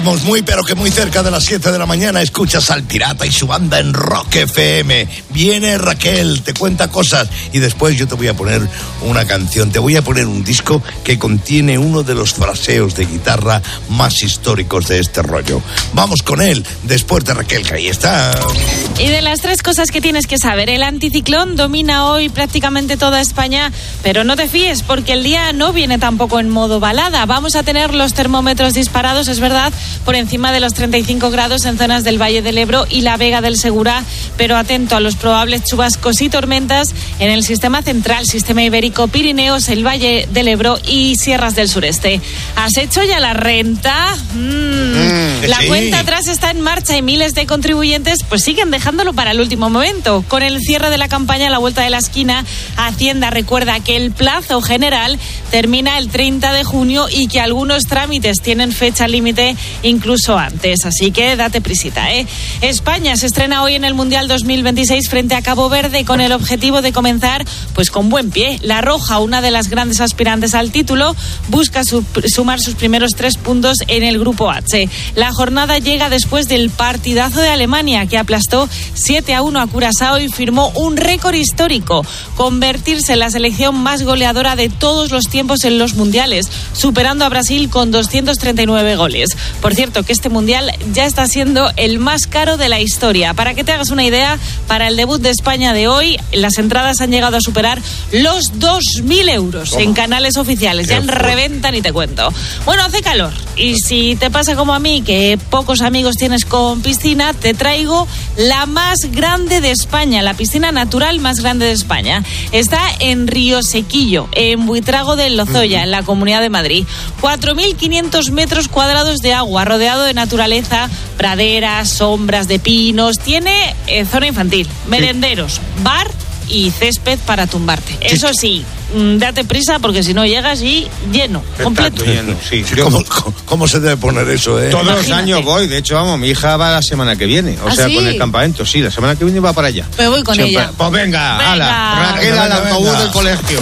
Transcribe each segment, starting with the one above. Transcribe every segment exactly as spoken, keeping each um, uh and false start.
Estamos muy pero que muy cerca de las siete de la mañana. Escuchas al Pirata y su banda en Rock F M. Viene Raquel, te cuenta cosas y después yo te voy a poner una canción. Te voy a poner un disco que contiene uno de los fraseos de guitarra más históricos de este rollo. Vamos con él después de Raquel, que ahí está. Y de las tres cosas que tienes que saber, el anticiclón domina hoy prácticamente toda España, pero no te fíes porque el día no viene tampoco en modo balada. Vamos a tener los termómetros disparados, es verdad, por encima de los treinta y cinco grados en zonas del Valle del Ebro y la Vega del Segura, pero atento a los probables chubascos y tormentas en el sistema central, sistema ibérico, Pirineos, el Valle del Ebro y sierras del sureste. ¿Has hecho ya la renta? Mm. Mm, la sí. cuenta atrás está en marcha y miles de contribuyentes pues siguen dejándolo para el último momento. Con el cierre de la campaña a la vuelta de la esquina, Hacienda recuerda que el plazo general termina el treinta de junio y que algunos trámites tienen fecha límite incluso antes, así que date prisita, ¿eh? España se estrena hoy en el Mundial dos mil veintiséis frente a Cabo Verde con el objetivo de comenzar pues con buen pie. La Roja, una de las grandes aspirantes al título, busca su, sumar sus primeros tres puntos en el Grupo H. La jornada llega después del partidazo de Alemania que aplastó siete a uno a Curazao y firmó un récord histórico, convertirse en la selección más goleadora de todos los tiempos en los mundiales, superando a Brasil con doscientos treinta y nueve goles. Por cierto, que este mundial ya está siendo el más caro de la historia. Para que te hagas una idea, para el debut de España de hoy, las entradas han llegado a superar los dos mil euros ¿Cómo? En canales oficiales. Qué ya en reventa ni te cuento. Bueno, hace calor. Y si te pasa como a mí, que pocos amigos tienes con piscina, te traigo la más grande de España, la piscina natural más grande de España. Está en Río Sequillo, en Buitrago del Lozoya, uh-huh. en la Comunidad de Madrid. cuatro mil quinientos metros cuadrados de agua, rodeado de naturaleza, praderas, sombras de pinos. Tiene eh, zona infantil, merenderos, sí. bar y césped para tumbarte. Eso sí, date prisa porque si no llegas y lleno, completo. Lleno, sí. ¿Cómo, cómo, ¿Cómo se debe poner eso, eh? Todos Imagínate. los años voy. De hecho, vamos, mi hija va la semana que viene. O ¿Ah, sea, sí? con el campamento. Sí, la semana que viene va para allá. Me voy con Siempre. ella. Pues venga, venga. ala. Raquel al autobús del colegio.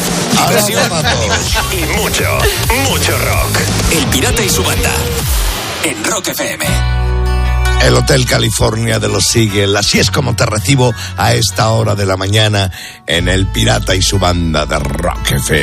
Y mucho, mucho rock. El Pirata y su banda. En Rock F M. El Hotel California de los Sigel. Así es como te recibo a esta hora de la mañana en El Pirata y su banda de Rock F M.